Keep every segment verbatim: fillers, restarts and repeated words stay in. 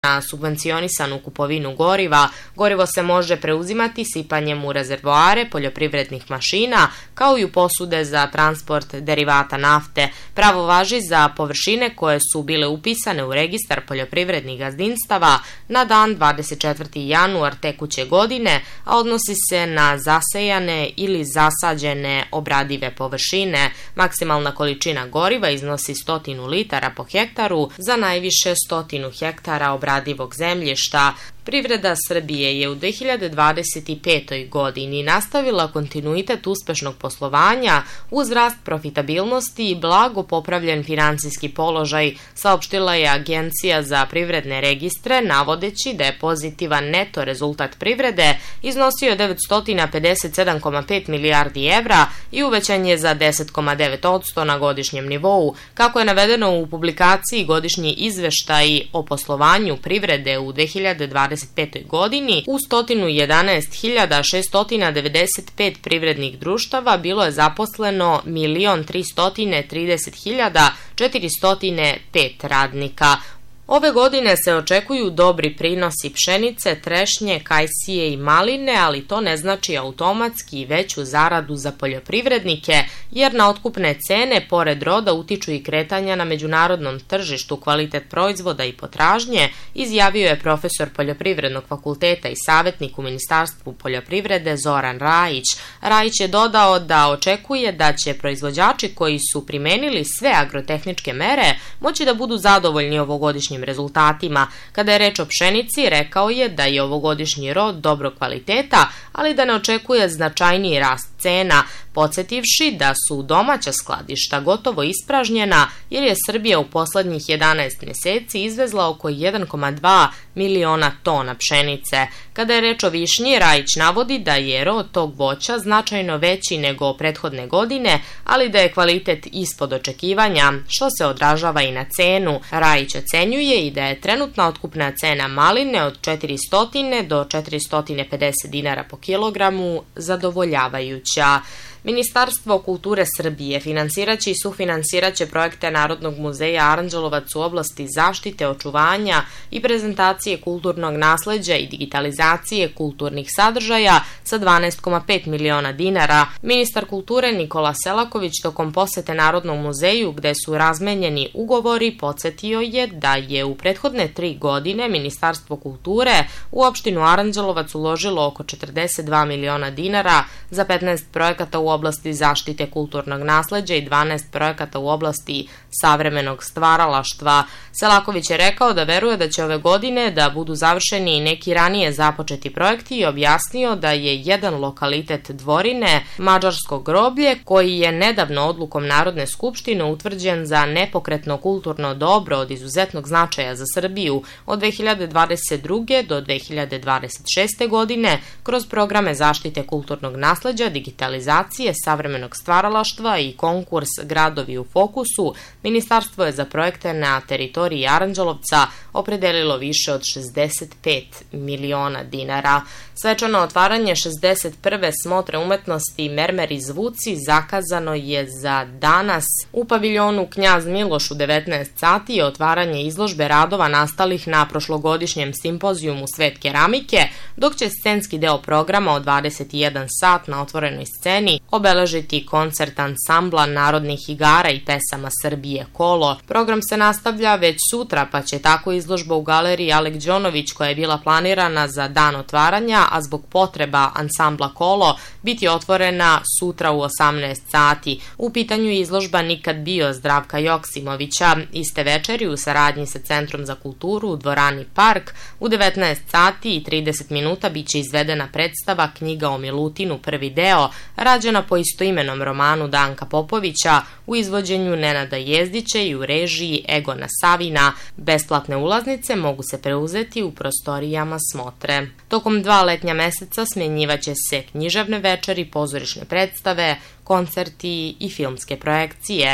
na subvencionisanu kupovinu goriva. Gorivo se može preuzimati sipanjem u rezervoare poljoprivrednih mašina, kao i u posude za transport derivata nafte. Pravo važi za površine koje su bile upisane u registar poljoprivrednih gazdinstava na dan dvadeset četvrti januar tekuće godine, a odnosi se na zasejane ili zasađene obradive površine. Maksimalna količina goriva iznosi sto litara po hektaru za najviše sto hektara obradivog zemljišta. Privreda Srbije je u dve hiljade dvadeset petoj. godini nastavila kontinuitet uspešnog poslovanja uz rast profitabilnosti i blago popravljen finansijski položaj, saopštila je Agencija za privredne registre, navodeći da je pozitivan neto rezultat privrede iznosio devetsto pedeset sedam zarez pet milijardi evra i uvećan je za deset zarez devet posto na godišnjem nivou. Kako je navedeno u publikaciji Godišnji izveštaj o poslovanju privrede u dve hiljade dvadeset petoj. godini, u sto jedanaest hiljada šeststo devedeset pet privrednih društava bilo je zaposleno milion tristo trideset hiljada četiristo pet radnika. Ove godine se očekuju dobri prinosi pšenice, trešnje, kajsije i maline, ali to ne znači automatski veću zaradu za poljoprivrednike, jer na otkupne cene pored roda utiču i kretanja na međunarodnom tržištu, kvalitet proizvoda i potražnje, izjavio je profesor Poljoprivrednog fakulteta i savjetnik u Ministarstvu poljoprivrede Zoran Rajić. Rajić je dodao da očekuje da će proizvođači koji su primenili sve agrotehničke mere moći da budu zadovoljni ovogodišnjim rezultatima. Kada je reč o pšenici, rekao je da je ovogodišnji rod dobro kvaliteta, ali da ne očekuje značajniji rast cena, podsjetivši da su domaća skladišta gotovo ispražnjena jer je Srbija u poslednjih jedanaest meseci izvezla oko jedan zarez dva miliona tona pšenice. Kada je reč o višnji, Rajić navodi da je rod tog voća značajno veći nego prethodne godine, ali da je kvalitet ispod očekivanja, što se odražava i na cenu. Rajić ocenjuje i da je trenutna otkupna cena maline od četiristo do četiristo pedeset dinara po kilogramu zadovoljavajuća. Ministarstvo kulture Srbije finansiraće i sufinansiraće projekte Narodnog muzeja Aranđelovac u oblasti zaštite, očuvanja i prezentacije kulturnog nasleđa i digitalizacije kulturnih sadržaja sa dvanaest zarez pet miliona dinara. Ministar kulture Nikola Selaković tokom posete Narodnom muzeju, gde su razmenjeni ugovori, podsjetio je da je u prethodne tri godine Ministarstvo kulture u opštinu Aranđelovac uložilo oko četrdeset dva miliona dinara za petnaest projekata u oblasti zaštite kulturnog nasleđa i dvanaest projekata u oblasti savremenog stvaralaštva. Selaković je rekao da veruje da će ove godine da budu završeni i neki ranije započeti projekti i objasnio da je jedan lokalitet Dvorine, Mađarsko groblje, koji je nedavno odlukom Narodne skupštine utvrđen za nepokretno kulturno dobro od izuzetnog značaja za Srbiju od dve hiljade dvadeset druge. do dve hiljade dvadeset šeste. godine kroz programe zaštite kulturnog nasleđa, digitalizacije, savremenog stvaralaštva i konkurs Gradovi u fokusu, Ministarstvo je za projekte na teritoriji Aranđelovca opredelilo više od šezdeset pet miliona dinara. Svečano otvaranje šezdeset prve smotre umetnosti Mermeri zvuci zakazano je za danas u paviljonu Knjaz Miloš u devetnaest sati i otvaranje izložbe radova nastalih na prošlogodišnjem simpozijumu Svet keramike, dok će scenski deo programa od dvadeset jedan sat na otvorenoj sceni obeležiti koncert ansambla narodnih igara i pesama Srbije Kolo. Program se nastavlja već sutra, pa će tako izložba u galeriji Alek Đonović, koja je bila planirana za dan otvaranja, a zbog potreba ansambla Kolo biti otvorena sutra u osamnaest sati. U pitanju je izložba Nikad bio Zdravka Joksimovića. Iste večeri u saradnji sa Centrom za kulturu u dvorani Park u devetnaest sati i trideset minuta biće izvedena predstava Knjiga o Milutinu prvi deo, rađena po istoimenom romanu Danka Popovića u izvođenju Nenada Jezdića i u režiji Egona Savina. Besplatne ulaznice mogu se preuzeti u prostorijama smotre. Tokom dva letnja meseca smjenjivaće se književne večeri, pozorišne predstave, koncerti i filmske projekcije.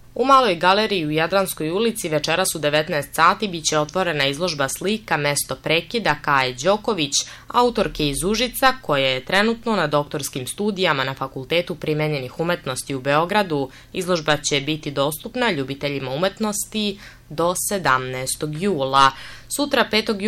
U Maloj galeriji u Jadranskoj ulici večeras u devetnaest sati biće otvorena izložba slika Mesto prekida Kaje Đoković, autorke iz Užica, koja je trenutno na doktorskim studijama na Fakultetu primenjenih umetnosti u Beogradu. Izložba će biti dostupna ljubiteljima umetnosti do sedamnaestog jula. Sutra, petog jula,